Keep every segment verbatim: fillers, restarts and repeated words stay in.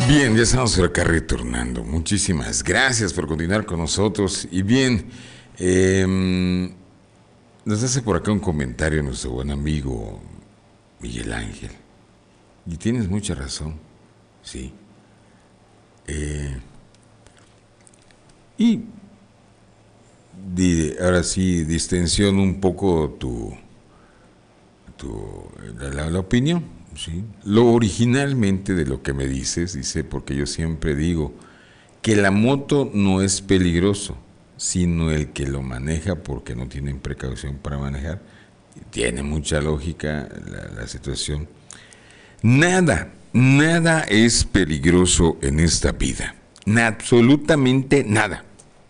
Bien, ya estamos acá retornando. Muchísimas gracias por continuar con nosotros. Y bien, eh, nos hace por acá un comentario nuestro buen amigo Miguel Ángel. Y tienes mucha razón, sí. Eh, y di, ahora sí, distensión un poco tu, tu la, la opinión. Sí. Lo originalmente de lo que me dices, dice, porque yo siempre digo que la moto no es peligroso, sino el que lo maneja porque no tienen precaución para manejar. Tiene mucha lógica la, la situación. Nada, nada es peligroso en esta vida. Absolutamente nada.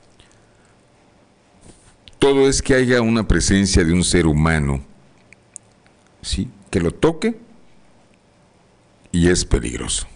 Todo es que haya una presencia de un ser humano, ¿sí?, que lo toque y es peligroso.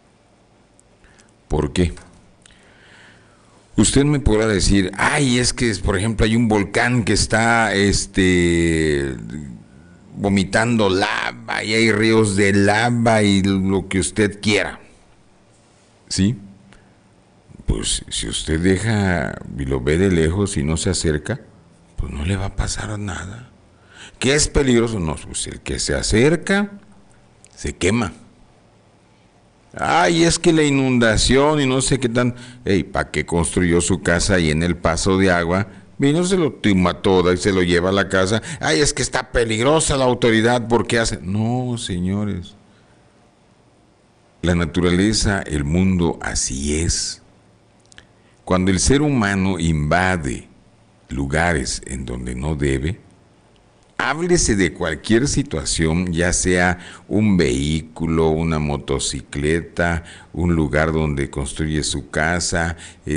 ¿Por qué? Usted me podrá decir, ay, es que, por ejemplo, hay un volcán que está este, vomitando lava y hay ríos de lava y lo que usted quiera. ¿Sí? Pues si usted deja y lo ve de lejos y no se acerca, pues no le va a pasar nada. ¿Qué es peligroso? No, pues el que se acerca se quema. Ay, es que la inundación y no sé qué tan... Ey, ¿para qué construyó su casa ahí en el paso de agua? Vino, se lo tumba toda y se lo lleva a la casa. Ay, es que está peligrosa la autoridad, ¿por qué hace? No, señores. La naturaleza, el mundo, así es. Cuando el ser humano invade lugares en donde no debe, háblese de cualquier situación, ya sea un vehículo, una motocicleta, un lugar donde construye su casa,